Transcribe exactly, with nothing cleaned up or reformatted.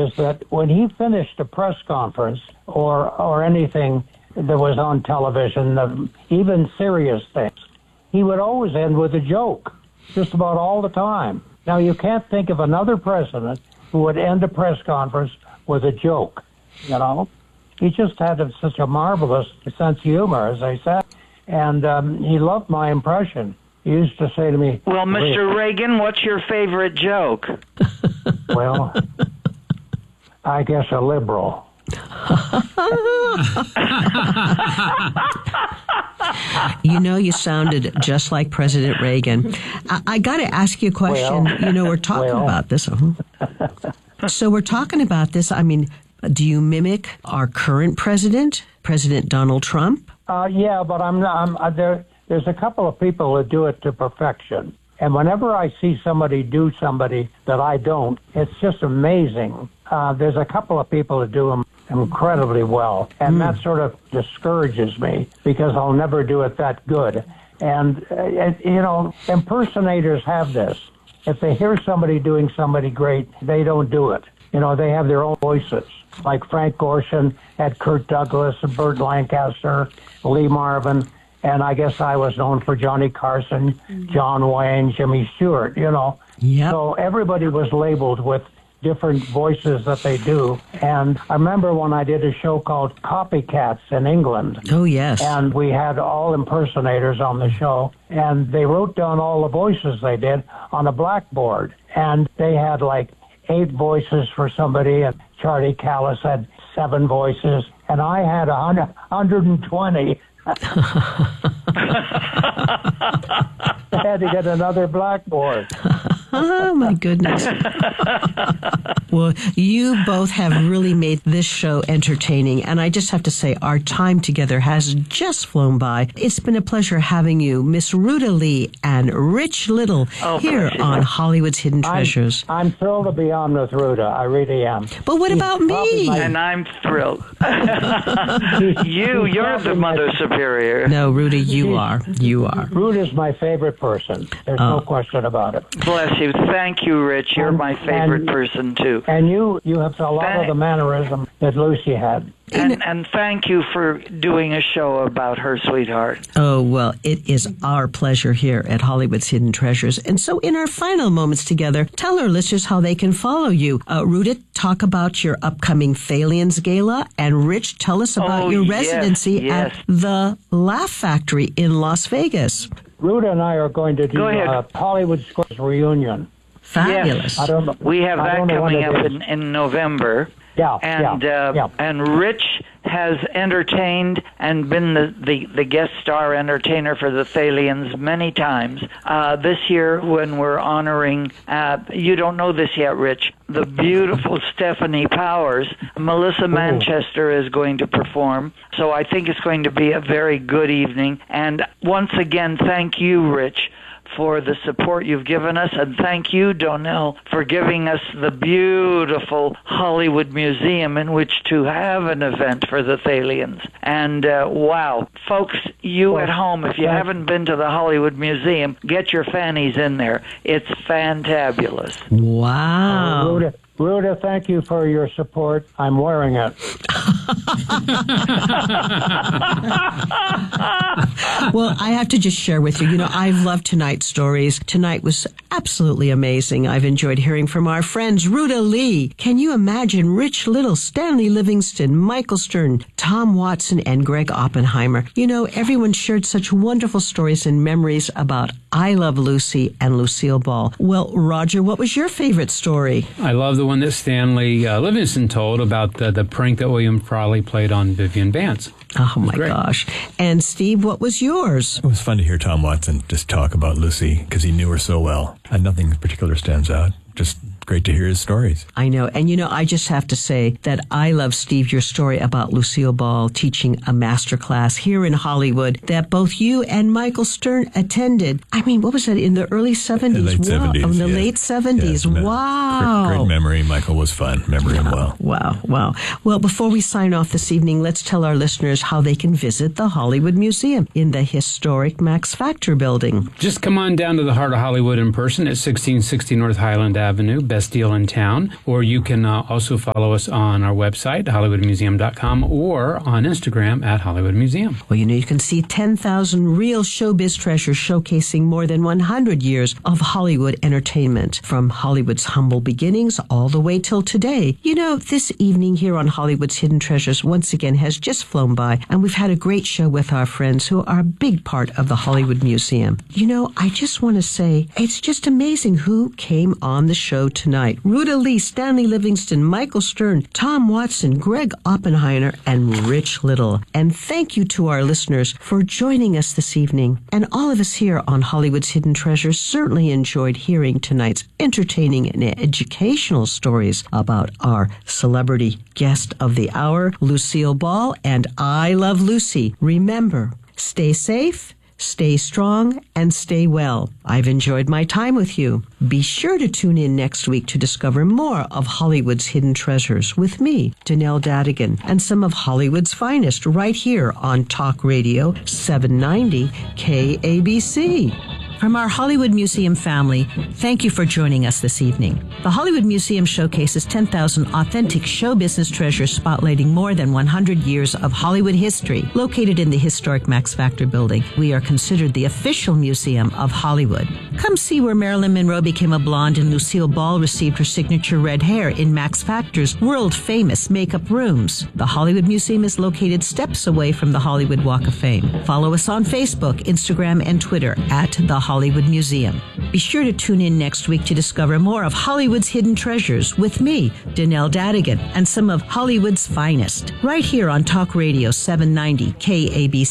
is that when he finished a press conference or or anything that was on television, uh, even serious things, he would always end with a joke, just about all the time. Now, you can't think of another president who would end a press conference with a joke, you know? He just had a, such a marvelous sense of humor, as I said, and um, he loved my impression. He used to say to me, well, Mister Reagan, what's your favorite joke? Well, I guess a liberal. You know, you sounded just like President Reagan. I, I got to ask you a question. Well, you know, we're talking well. about this. Uh-huh. So we're talking about this. I mean, do you mimic our current president, President Donald Trump? Uh, yeah, but I'm not. I'm, uh, there. There's a couple of people that do it to perfection. And whenever I see somebody do somebody that I don't, it's just amazing. Uh, there's a couple of people that do them incredibly well. And mm. that sort of discourages me because I'll never do it that good. And, uh, it, you know, impersonators have this. If they hear somebody doing somebody great, they don't do it. You know, they have their own voices. Like Frank Gorshin had Kirk Douglas and Burt Lancaster, Lee Marvin. And I guess I was known for Johnny Carson, John Wayne, Jimmy Stewart, you know. Yep. So everybody was labeled with different voices that they do. And I remember when I did a show called Copycats in England. Oh, yes. And we had all impersonators on the show. And they wrote down all the voices they did on a blackboard. And they had like eight voices for somebody. And Charlie Callis had seven voices. And I had one hundred twenty. I had to get another blackboard. Oh, my goodness. Well, you both have really made this show entertaining, and I just have to say our time together has just flown by. It's been a pleasure having you, Miss Ruta Lee and Rich Little, oh, here on Hollywood's Hidden Treasures. I'm, I'm thrilled to be on with Ruta. I really am. But what He's about me? my- And I'm thrilled. you, you're the Mother Superior. No, Ruta, you are. You are. Ruta's my favorite person. There's Oh. no question about it. Bless you. Thank you, Rich. You're And- my favorite and- person, too. And you, you have a lot Thank- of the mannerism that Lucy had. And, and thank you for doing a show about her, sweetheart. Oh, well, it is our pleasure here at Hollywood's Hidden Treasures. And so in our final moments together, tell our listeners how they can follow you. Uh, Ruta, talk about your upcoming Thalians Gala. And Rich, tell us about Oh, your yes, residency yes. at the Laugh Factory in Las Vegas. Ruta and I are going to do Go ahead. a Hollywood Squares reunion. Fabulous. I don't know. We have I that don't know when coming it up is. in, in November. Yeah, And yeah, uh, yeah. and Rich has entertained and been the, the, the guest star entertainer for the Thalians many times. Uh, this year, when we're honoring, uh, you don't know this yet, Rich, the beautiful Stephanie Powers, Melissa Manchester is going to perform. So I think it's going to be a very good evening. And once again, thank you, Rich, for the support you've given us, and thank you, Donnell, for giving us the beautiful Hollywood Museum in which to have an event for the Thalians. And uh, wow, folks, you at home, if you haven't been to the Hollywood Museum, get your fannies in there. It's fantabulous. Wow. Uh, Ruta, Ruta, thank you for your support. I'm wearing it. Well, I have to just share with you, you know, I've loved tonight's stories. Tonight was absolutely amazing. I've enjoyed hearing from our friends, Ruta Lee. Can you imagine Rich Little, Stanley Livingston, Michael Stern, Tom Watson, and Greg Oppenheimer? You know, everyone shared such wonderful stories and memories about I Love Lucy and Lucille Ball. Well, Roger, what was your favorite story? I love the one that Stanley uh, Livingston told about the, the prank that William Frawley played on Vivian Vance. Oh, my great. gosh. And Steve, what was yours? It was fun to hear Tom Watson just talk about Lucy because he knew her so well. And nothing in particular stands out. Just great to hear his stories. I know. And, you know, I just have to say that I love, Steve, your story about Lucille Ball teaching a master class here in Hollywood that both you and Michael Stern attended. I mean, what was that, in the early seventies? Late wow. seventies. Oh, in the yeah. late seventies. Yeah, me- wow. Great, great memory. Michael was fun. Remember him well. Wow, wow. Well, before we sign off this evening, let's tell our listeners how they can visit the Hollywood Museum in the historic Max Factor building. Just come on down to the heart of Hollywood in person at sixteen sixty North Highland Avenue, best deal in town. Or you can uh, also follow us on our website, hollywood museum dot com, or on Instagram at Hollywood Museum. Well, you know, you can see ten thousand real showbiz treasures showcasing more than one hundred years of Hollywood entertainment, from Hollywood's humble beginnings all the way till today. You know, this evening here on Hollywood's Hidden Treasures once again has just flown by, and we've had a great show with our friends who are a big part of the Hollywood Museum. You know, I just want to say, it's just amazing who came on the show tonight. Ruta Lee, Stanley Livingston, Michael Stern, Tom Watson, Greg Oppenheimer, and Rich Little. And thank you to our listeners for joining us this evening. And all of us here on Hollywood's Hidden Treasures certainly enjoyed hearing tonight's entertaining and educational stories about our celebrity guest of the hour, Lucille Ball, and I Love Lucy. Remember, stay safe, stay strong, and stay well. I've enjoyed my time with you. Be sure to tune in next week to discover more of Hollywood's Hidden Treasures with me, Danelle Dadigan, and some of Hollywood's finest right here on Talk Radio seven ninety K A B C. From our Hollywood Museum family, thank you for joining us this evening. The Hollywood Museum showcases ten thousand authentic show business treasures spotlighting more than one hundred years of Hollywood history. Located in the historic Max Factor building, we are considered the official museum of Hollywood. Come see where Marilyn Monroe became a blonde and Lucille Ball received her signature red hair in Max Factor's world-famous makeup rooms. The Hollywood Museum is located steps away from the Hollywood Walk of Fame. Follow us on Facebook, Instagram, and Twitter at the Hollywood Museum. Be sure to tune in next week to discover more of Hollywood's hidden treasures with me, Danelle Dadigan, and some of Hollywood's finest, right here on Talk Radio seven ninety K A B C.